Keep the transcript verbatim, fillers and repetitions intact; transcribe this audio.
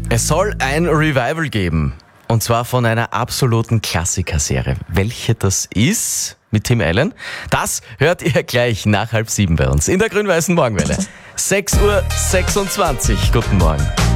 Es soll ein Revival geben. Und zwar von einer absoluten Klassikerserie. Welche das ist mit Tim Allen, das hört ihr gleich nach halb sieben bei uns in der grün-weißen Morgenwelle. sechs Uhr sechsundzwanzig. Guten Morgen.